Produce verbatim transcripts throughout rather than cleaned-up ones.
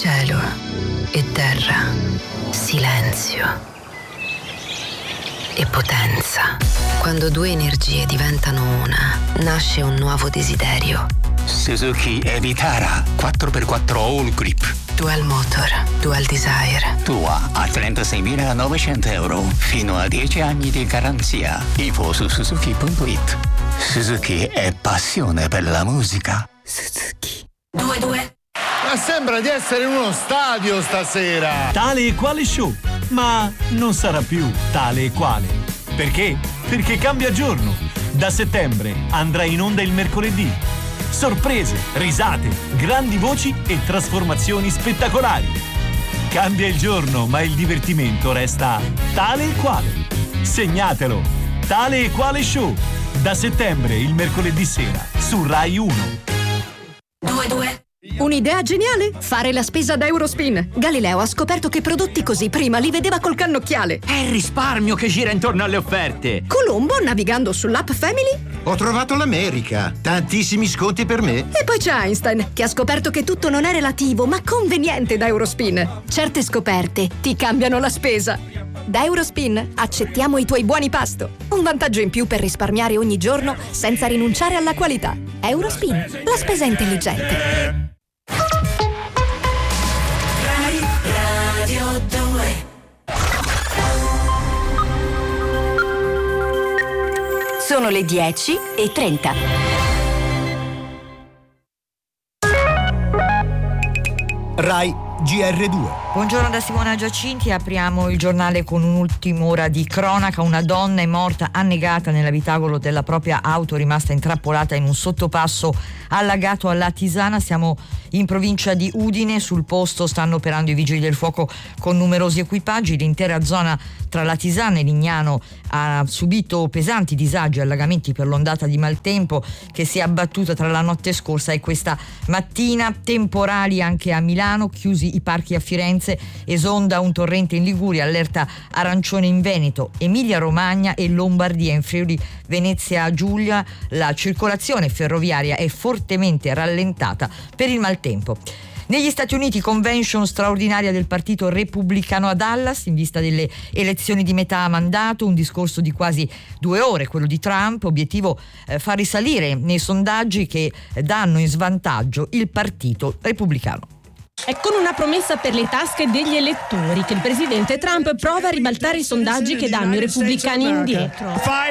Cielo e terra, silenzio e potenza. Quando due energie diventano una, nasce un nuovo desiderio. Suzuki E-Vitara quattro per quattro All Grip. Dual Motor, Dual Desire. Tua a trentaseimilanovecento euro. Fino a dieci anni di garanzia. Info su suzuki punto it. Suzuki è passione per la musica. Suzuki. Due due. Ma sembra di essere in uno stadio stasera. Tale e quale show, ma non sarà più tale e quale. Perché? Perché cambia giorno. Da settembre andrà in onda il mercoledì. Sorprese, risate, grandi voci e trasformazioni spettacolari. Cambia il giorno, ma il divertimento resta tale e quale. Segnatelo. Tale e quale show. Da settembre il mercoledì sera su Rai uno. Due due. Un'idea geniale? Fare la spesa da Eurospin. Galileo ha scoperto che prodotti così prima li vedeva col cannocchiale. È il risparmio che gira intorno alle offerte. Colombo, navigando sull'app Family, ho trovato l'America. Tantissimi sconti per me. E poi c'è Einstein, che ha scoperto che tutto non è relativo, ma conveniente da Eurospin. Certe scoperte ti cambiano la spesa. Da Eurospin accettiamo i tuoi buoni pasto. Un vantaggio in più per risparmiare ogni giorno senza rinunciare alla qualità. Eurospin, la spesa intelligente. Radio due. Sono le dieci e trenta. Rai G R due. Buongiorno da Simona Giacinti, apriamo il giornale con un'ultima ora di cronaca. Una donna è morta annegata nell'abitacolo della propria auto, rimasta intrappolata in un sottopasso allagato alla Tisana. Siamo in provincia di Udine, sul posto stanno operando i vigili del fuoco con numerosi equipaggi. L'intera zona tra la Tisana e Lignano ha subito pesanti disagi e allagamenti per l'ondata di maltempo che si è abbattuta tra la notte scorsa e questa mattina. Temporali anche a Milano, chiusi i parchi a Firenze, esonda un torrente in Liguria, allerta arancione in Veneto, Emilia Romagna e Lombardia. In Friuli Venezia Giulia la circolazione ferroviaria è fortemente rallentata per il maltempo. Negli Stati Uniti, convention straordinaria del Partito Repubblicano a Dallas in vista delle elezioni di metà mandato, un discorso di quasi due ore, quello di Trump, obiettivo eh, far risalire nei sondaggi che danno in svantaggio il Partito Repubblicano. È con una promessa per le tasche degli elettori che il presidente Trump prova a ribaltare i sondaggi che danno i repubblicani indietro.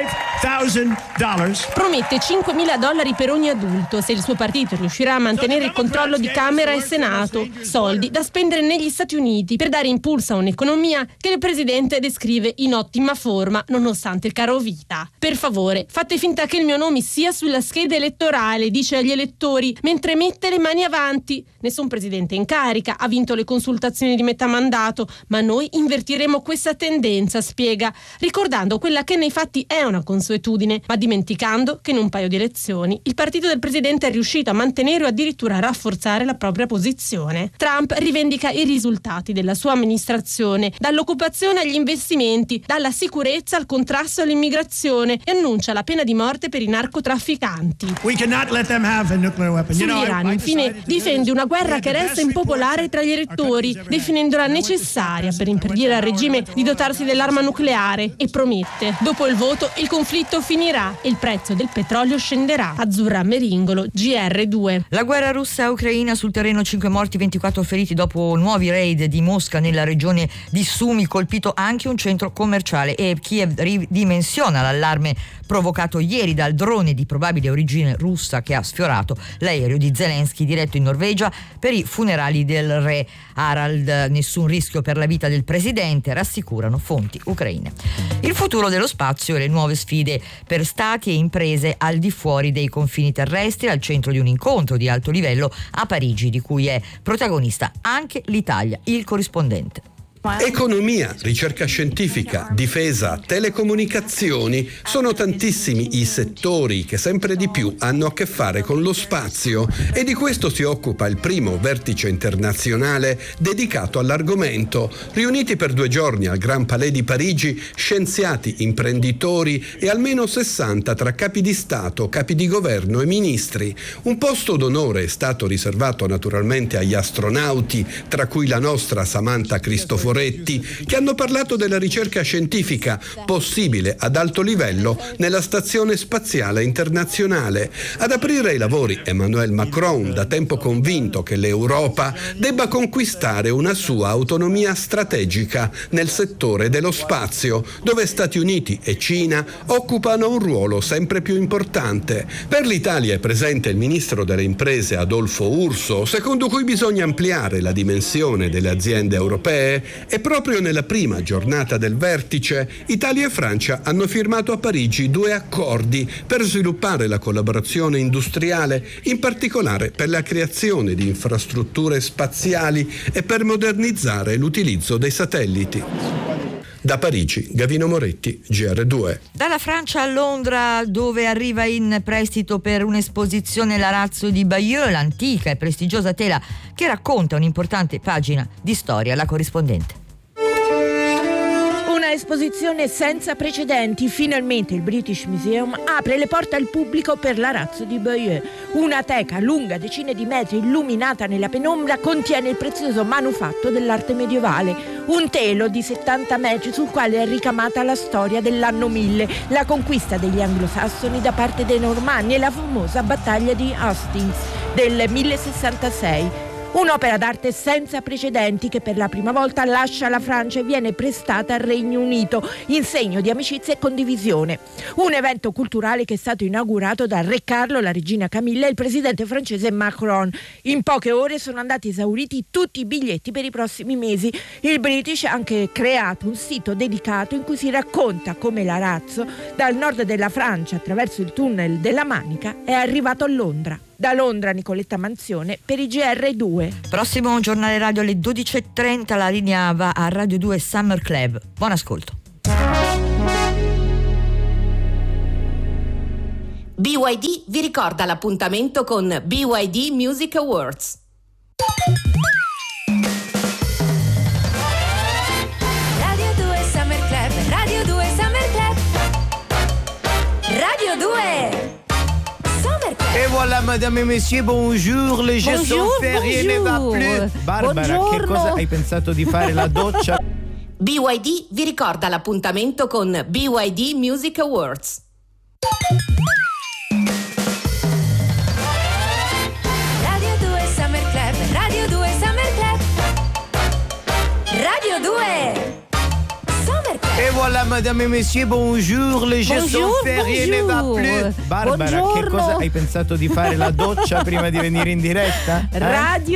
Promette cinquemila dollari per ogni adulto se il suo partito riuscirà a mantenere il controllo di Camera e Senato, soldi da spendere negli Stati Uniti per dare impulso a un'economia che il presidente descrive in ottima forma nonostante il caro vita. Per favore, fate finta che il mio nome sia sulla scheda elettorale, dice agli elettori, mentre mette le mani avanti. Nessun presidente in carica ha vinto le consultazioni di metà mandato, ma noi invertiremo questa tendenza, spiega, ricordando quella che nei fatti è una consuetudine, ma dimenticando che in un paio di elezioni il partito del presidente è riuscito a mantenere o addirittura a rafforzare la propria posizione. Trump rivendica i risultati della sua amministrazione, dall'occupazione agli investimenti, dalla sicurezza al contrasto all'immigrazione, e annuncia la pena di morte per i narcotrafficanti. Sull'Iran, infine, difende una guerra che resta impopolare tra gli elettori, definendola necessaria per impedire al regime di dotarsi dell'arma nucleare, e promette: dopo il voto il conflitto finirà e il prezzo del petrolio scenderà. Azzurra Meringolo, G R due. La guerra russa-ucraina, sul terreno cinque morti, ventiquattro feriti dopo nuovi raid di Mosca nella regione di Sumi, colpito anche un centro commerciale, e Kiev ridimensiona l'allarme provocato ieri dal drone di probabile origine russa che ha sfiorato l'aereo di Zelensky diretto in Norvegia per i funerali del re Harald. Nessun rischio per la vita del presidente, rassicurano fonti ucraine. Il futuro dello spazio e le nuove sfide per stati e imprese al di fuori dei confini terrestri, al centro di un incontro di alto livello a Parigi, di cui è protagonista anche l'Italia. Il corrispondente. Economia, ricerca scientifica, difesa, telecomunicazioni, sono tantissimi i settori che sempre di più hanno a che fare con lo spazio e di questo si occupa il primo vertice internazionale dedicato all'argomento. Riuniti per due giorni al Grand Palais di Parigi, scienziati, imprenditori e almeno sessanta tra capi di Stato, capi di governo e ministri. Un posto d'onore è stato riservato naturalmente agli astronauti, tra cui la nostra Samantha Cristoforetti, che hanno parlato della ricerca scientifica possibile ad alto livello nella Stazione Spaziale Internazionale. Ad aprire i lavori Emmanuel Macron, da tempo convinto che l'Europa debba conquistare una sua autonomia strategica nel settore dello spazio, dove Stati Uniti e Cina occupano un ruolo sempre più importante. Per l'Italia è presente il ministro delle imprese Adolfo Urso, secondo cui bisogna ampliare la dimensione delle aziende europee. E proprio nella prima giornata del vertice, Italia e Francia hanno firmato a Parigi due accordi per sviluppare la collaborazione industriale, in particolare per la creazione di infrastrutture spaziali e per modernizzare l'utilizzo dei satelliti. Da Parigi, Gavino Moretti, G R due. Dalla Francia a Londra, dove arriva in prestito per un'esposizione l'Arazzo di Bayeux, l'antica e prestigiosa tela che racconta un'importante pagina di storia. La corrispondente. Una esposizione senza precedenti. Finalmente il British Museum apre le porte al pubblico per l'Arazzo di Bayeux. Una teca lunga decine di metri, illuminata nella penombra, contiene il prezioso manufatto dell'arte medievale. Un telo di settanta metri sul quale è ricamata la storia dell'anno mille, la conquista degli anglosassoni da parte dei normanni e la famosa battaglia di Hastings del millesessantasei. Un'opera d'arte senza precedenti che per la prima volta lascia la Francia e viene prestata al Regno Unito in segno di amicizia e condivisione. Un evento culturale che è stato inaugurato da Re Carlo, la regina Camilla e il presidente francese Macron. In poche ore sono andati esauriti tutti i biglietti per i prossimi mesi. Il British ha anche creato un sito dedicato in cui si racconta come l'Arazzo, dal nord della Francia attraverso il tunnel della Manica, è arrivato a Londra. Da Londra Nicoletta Manzione per i G R due. Prossimo giornale radio alle dodici e trenta, la linea va a Radio due Summer Club. Buon ascolto. B Y D vi ricorda l'appuntamento con B Y D Music Awards. Radio due Summer Club, Radio due Summer Club. Radio due Et voilà, madame et messieurs, bonjour, les gestes sont fériés, ne va plus. Barbara, Buongiorno. Che cosa hai pensato di fare, la doccia? B Y D vi ricorda l'appuntamento con B Y D Music Awards. Radio due Summer Club, Radio due Summer Club. Radio due Et voilà, madame et messieurs, bonjour, les gestes sont fériés, ne va plus. Barbara, Buongiorno. Che cosa hai pensato di fare, la doccia prima di venire in diretta? Eh? Radio